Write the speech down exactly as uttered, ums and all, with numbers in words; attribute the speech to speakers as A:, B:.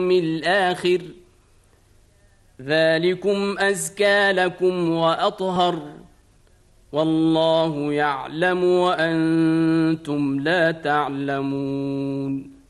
A: الآخر ذلكم أزكى لكم وأطهر والله يعلم وأنتم لا تعلمون